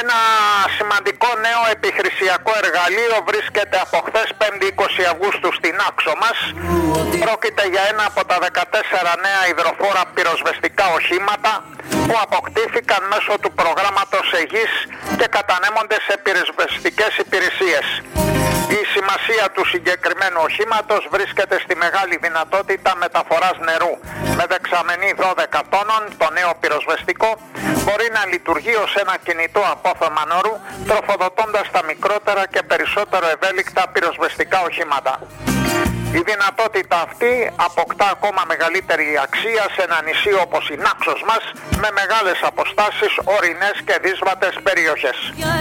Ένα σημαντικό νέο επιχειρησιακό εργαλείο βρίσκεται από χθες 5η 20 Αυγούστου στην Άξο μας. Πρόκειται για ένα από τα 14 νέα υδροφόρα πυροσβεστικά οχήματα που αποκτήθηκαν μέσω του προγράμματος ΕΓΙΣ και κατανέμονται σε πυροσβεστικές υπηρεσίες. Η σημασία του συγκεκριμένου οχήματος βρίσκεται στη μεγάλη δυνατότητα μεταφοράς νερού. Με δεξαμενή 12 τόνων, το νέο πυροσβεστικό μπορεί να λειτουργεί ως ένα κινητό απόθεμα νερού, τροφοδοτώντας τα μικρότερα και περισσότερο ευέλικτα πυροσβεστικά οχήματα. Η δυνατότητα αυτή αποκτά ακόμα μεγαλύτερη αξία σε ένα νησί όπως η Νάξος μας, με μεγάλες αποστάσεις, ορεινές και δύσβατες περιοχές.